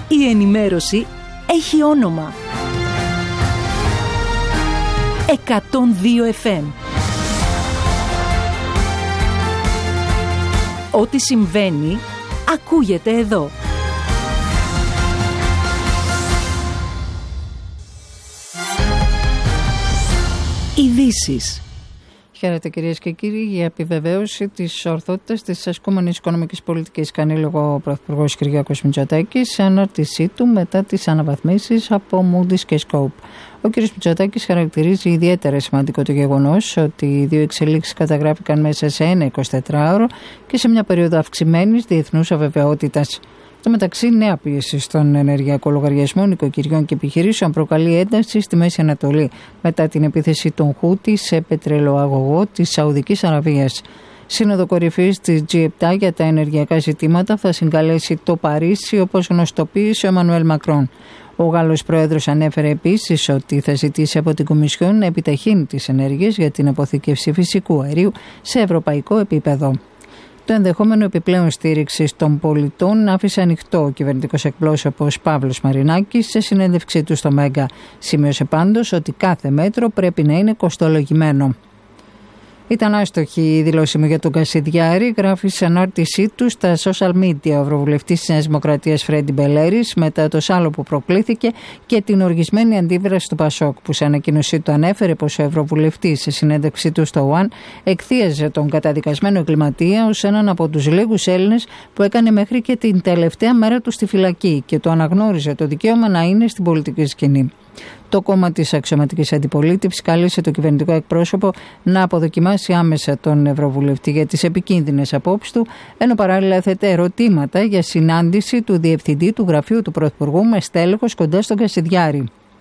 Η ενημέρωση έχει όνομα. 102 FM. Ό,τι συμβαίνει, ακούγεται εδώ. Ειδήσεις. Χαίρετε κυρίες και κύριοι. Για επιβεβαίωση της ορθότητας της ασκούμενης οικονομικής πολιτικής κάνει λόγο ο Πρωθυπουργός Κυριάκος Μητσοτάκης σε ανάρτησή του μετά τις αναβαθμίσεις από Moody's και Scope. Ο κ. Μητσοτάκης χαρακτηρίζει ιδιαίτερα σημαντικό το γεγονός ότι οι δύο εξελίξεις καταγράφηκαν μέσα σε ένα 24ωρο και σε μια περίοδο αυξημένης διεθνούς αβεβαιότητας. Στο μεταξύ, νέα πίεση στον ενεργειακό λογαριασμό νοικοκυριών και επιχειρήσεων προκαλεί ένταση στη Μέση Ανατολή μετά την επίθεση των Χούτι σε πετρελαιοαγωγό της Σαουδικής Αραβίας. Σύνοδο κορυφής της G7 για τα ενεργειακά ζητήματα θα συγκαλέσει το Παρίσι, όπως γνωστοποίησε ο Εμμανουέλ Μακρόν. Ο Γάλλος Πρόεδρος ανέφερε επίσης ότι θα ζητήσει από την Κομισιόν να επιταχύνει τις ενέργειες για την αποθήκευση φυσικού αερίου σε ευρωπαϊκό επίπεδο. Το ενδεχόμενο επιπλέον στήριξη των πολιτών άφησε ανοιχτό ο κυβερνητικός εκπρόσωπος Παύλος Μαρινάκης σε συνέντευξή του στο Μέγκα. Σημείωσε πάντως ότι κάθε μέτρο πρέπει να είναι κοστολογημένο. Ήταν άστοχη η δήλωση μου για τον Κασιδιάρη, γράφει σε ανάρτησή του στα social media ο Ευρωβουλευτής της Νέας Δημοκρατίας Φρέντι Μπελέρης μετά το σάλο που προκλήθηκε και την οργισμένη αντίδραση του Πασόκ, που σε ανακοίνωσή του ανέφερε πως ο Ευρωβουλευτής σε συνέντευξή του στο ΟΑΝ εκθίαζε τον καταδικασμένο εγκληματία ως έναν από τους λίγους Έλληνες που έκανε μέχρι και την τελευταία μέρα του στη φυλακή και το αναγνώριζε το δικαίωμα να είναι στην πολιτική σκηνή. Το κόμμα της αξιωματικής αντιπολίτευσης κάλεσε το κυβερνητικό εκπρόσωπο να αποδοκιμάσει άμεσα τον Ευρωβουλευτή για τις επικίνδυνες απόψεις του, ενώ παράλληλα έθετε ερωτήματα για συνάντηση του Διευθυντή του Γραφείου του Πρωθυπουργού με στέλεχος κοντά στον Κασιδιάρη.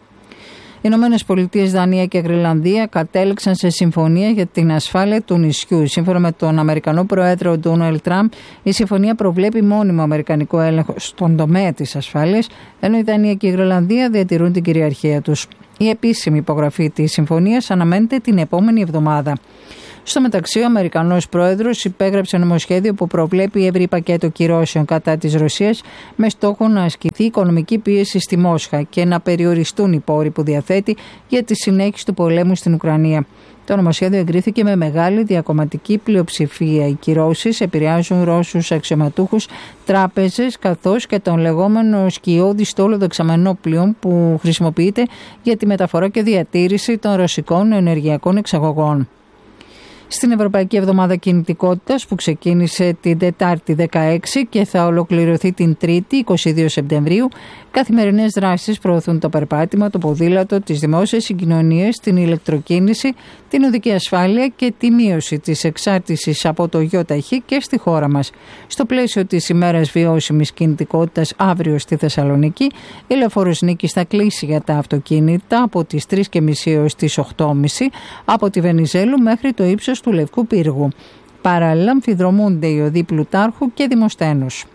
Οι ΗΠΑ, Δανία και Γροιλανδία κατέληξαν σε συμφωνία για την ασφάλεια του νησιού. Σύμφωνα με τον Αμερικανό Πρόεδρο Ντόναλντ Τραμπ, η συμφωνία προβλέπει μόνιμο αμερικανικό έλεγχο στον τομέα της ασφάλειας, ενώ η Δανία και η Γροιλανδία διατηρούν την κυριαρχία τους. Η επίσημη υπογραφή της συμφωνίας αναμένεται την επόμενη εβδομάδα. Στο μεταξύ, ο Αμερικανός Πρόεδρος υπέγραψε νομοσχέδιο που προβλέπει ευρύ πακέτο κυρώσεων κατά της Ρωσίας με στόχο να ασκηθεί οικονομική πίεση στη Μόσχα και να περιοριστούν οι πόροι που διαθέτει για τη συνέχιση του πολέμου στην Ουκρανία. Το νομοσχέδιο εγκρίθηκε με μεγάλη διακομματική πλειοψηφία. Οι κυρώσεις επηρεάζουν Ρώσους αξιωματούχους, τράπεζες καθώς και τον λεγόμενο σκιώδη στόλο δεξαμενόπλων που χρησιμοποιείται για τη μεταφορά και διατήρηση των ρωσικών ενεργειακών εξαγωγών. Στην Ευρωπαϊκή Εβδομάδα Κινητικότητας που ξεκίνησε την Τετάρτη 16 και θα ολοκληρωθεί την Τρίτη 22 Σεπτεμβρίου, καθημερινές δράσεις προωθούν το περπάτημα, το ποδήλατο, τις δημόσιες συγκοινωνίες, την ηλεκτροκίνηση, την οδική ασφάλεια και τη μείωση της εξάρτησης από το ΙΟΤΑΧΗ και στη χώρα μας. Στο πλαίσιο της ημέρας βιώσιμης κινητικότητας αύριο στη Θεσσαλονίκη, η Λεωφόρος Νίκης θα κλείσει για τα αυτοκίνητα από τις 3.30 έως τις 8.30 από τη Βενιζέλου μέχρι το ύψος του Λευκού Πύργου. Παράλληλα αμφιδρομούνται οι οδοί Πλουτάρχου και Δημοσθένους.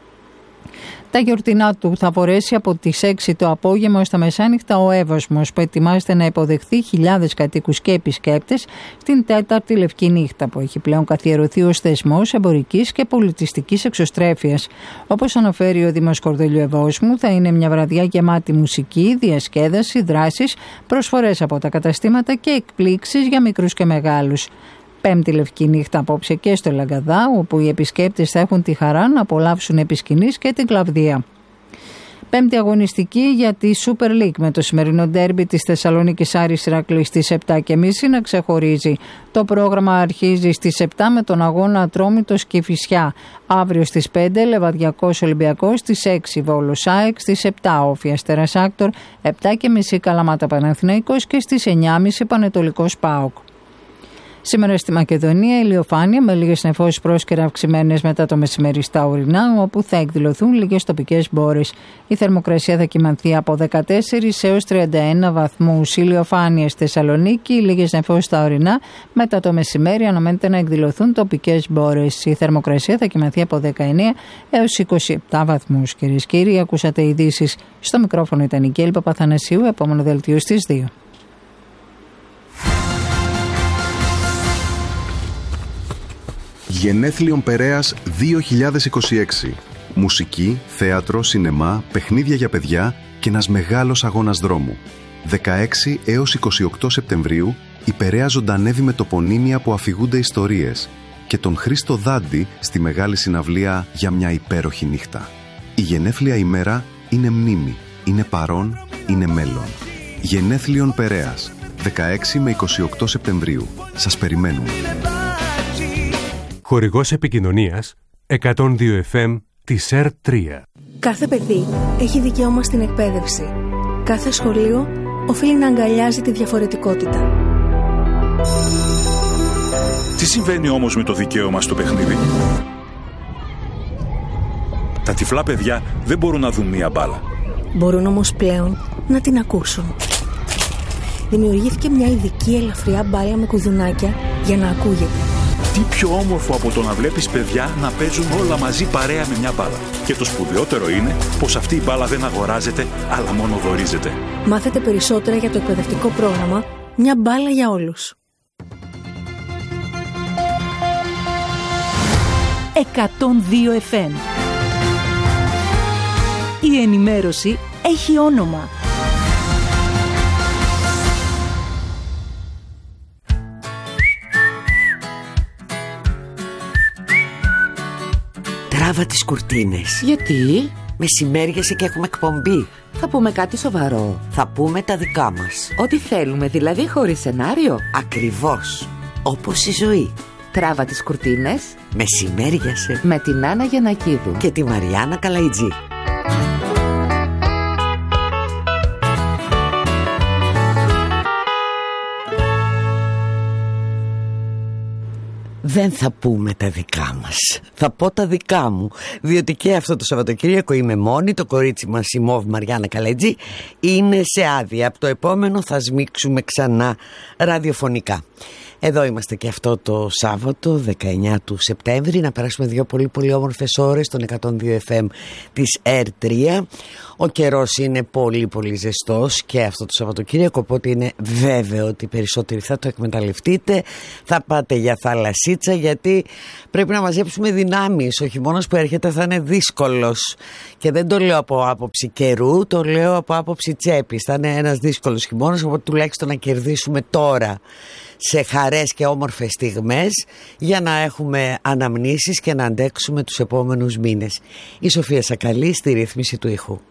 Τα γιορτινά του θα φορέσει από τις 6 το απόγευμα ως τα μεσάνυχτα ο Εύωσμος, που ετοιμάζεται να υποδεχθεί χιλιάδες κατοίκους και επισκέπτες στην τέταρτη Λευκή Νύχτα, που έχει πλέον καθιερωθεί ως θεσμός εμπορικής και πολιτιστικής εξωστρέφειας. Όπως αναφέρει ο Δήμος Κορδέλιου Ευόσμου, θα είναι μια βραδιά γεμάτη μουσική, διασκέδαση, δράσεις, προσφορές από τα καταστήματα και εκπλήξεις για μικρούς και μεγάλους. Πέμπτη Λευκή Νύχτα απόψε και στο Λαγκαδά, όπου οι επισκέπτες θα έχουν τη χαρά να απολαύσουν επί σκηνής και την κλαβδία. Πέμπτη αγωνιστική για τη Super League με το σημερινό ντέρμπι της Θεσσαλονίκης Άρης Ηρακλής στις 7.30 να ξεχωρίζει. Το πρόγραμμα αρχίζει στις 7 με τον αγώνα Ατρόμητος Κηφισιά. Αύριο στις 5 Λεβαδιακός Ολυμπιακός, στις 6 Βόλος ΑΕΚ, στις 7 Όφη Αστέρας Άκτορ, 7.30 Καλαμάτα Παναθηναϊκός και στις 9.30 Πανετολικός ΠΑΟΚ. Σήμερα στη Μακεδονία ηλιοφάνεια με λίγες νεφώσεις πρόσκαιρα αυξημένες μετά το μεσημέρι στα ορεινά, όπου θα εκδηλωθούν λίγες τοπικές μπόρες. Η θερμοκρασία θα κυμανθεί από 14 έως 31 βαθμούς. Ηλιοφάνεια στη Θεσσαλονίκη, λίγες νεφώσεις στα ορεινά, μετά το μεσημέρι αναμένεται να εκδηλωθούν τοπικές μπόρες. Η θερμοκρασία θα κυμανθεί από 19 έως 27 βαθμούς. Κυρίες και κύριοι, ακούσατε ειδήσεις. Στο μικρόφωνο ήταν η Κέλη Παπαθανασίου, επόμενο δελτίο στις 2. Γενέθλιον Περέας 2026. Μουσική, θέατρο, σινεμά, παιχνίδια για παιδιά και ένας μεγάλος αγώνας δρόμου. 16 έως 28 Σεπτεμβρίου η Περαία ζωντανεύει με τοπονύμια που αφηγούνται ιστορίες και τον Χρήστο Δάντη στη μεγάλη συναυλία για μια υπέροχη νύχτα. Η γενέθλια ημέρα είναι μνήμη, είναι παρόν, είναι μέλλον. Γενέθλιον Περαίας, 16 με 28 Σεπτεμβρίου. Σας περιμένουμε. Χορηγός επικοινωνίας 102 FM της ΕΡΤ3. Κάθε παιδί έχει δικαίωμα στην εκπαίδευση. Κάθε σχολείο οφείλει να αγκαλιάζει τη διαφορετικότητα. Τι συμβαίνει όμως με το δικαίωμα στο παιχνίδι? Τα τυφλά παιδιά δεν μπορούν να δουν μία μπάλα. Μπορούν όμως πλέον να την ακούσουν. Δημιουργήθηκε μια ειδική ελαφριά μπάλα με κουδουνάκια για να ακούγεται. Τι πιο όμορφο από το να βλέπεις παιδιά να παίζουν όλα μαζί παρέα με μια μπάλα. Και το σπουδαιότερο είναι πως αυτή η μπάλα δεν αγοράζεται, αλλά μόνο δωρίζεται. Μάθετε περισσότερα για το εκπαιδευτικό πρόγραμμα «Μια μπάλα για όλους». 102 FM. Η ενημέρωση έχει όνομα. Τράβα τις κουρτίνες. Γιατί? Μεσημέριασε και έχουμε εκπομπή. Θα πούμε κάτι σοβαρό. Θα πούμε τα δικά μας. Ό,τι θέλουμε, δηλαδή χωρίς σενάριο. Ακριβώς. Όπως η ζωή. Τράβα τις κουρτίνες. Μεσημέριασε. Με την Άννα Γιαννακίδου και τη Μαριάννα Καλαϊτζή. Δεν θα πούμε τα δικά μας. Θα πω τα δικά μου. Διότι και αυτό το Σαββατοκύριακο είμαι μόνη. Το κορίτσι μας, η Μόβ Μαριάννα Καλαϊτζή, είναι σε άδεια. Από το επόμενο θα σμίξουμε ξανά ραδιοφωνικά. Εδώ είμαστε και αυτό το Σάββατο 19 του Σεπτέμβρη. Να περάσουμε δύο πολύ όμορφες ώρες στον 102 FM της ΕΡΤ3. Ο καιρός είναι πολύ ζεστός και αυτό το Σαββατοκύριακο, οπότε είναι βέβαιο ότι περισσότεροι θα το εκμεταλλευτείτε. Θα πάτε για θαλασσίτσα, γιατί πρέπει να μαζέψουμε δυνάμεις. Ο χειμώνας που έρχεται θα είναι δύσκολος και δεν το λέω από άποψη καιρού, το λέω από άποψη τσέπης. Θα είναι ένας δύσκολος χειμώνας, οπότε τουλάχιστον να κερδίσουμε τώρα σε χαρές και όμορφες στιγμές για να έχουμε αναμνήσεις και να αντέξουμε τους επόμενους μήνες. Η Σοφία Σακαλή στη ρύθμιση του ήχου.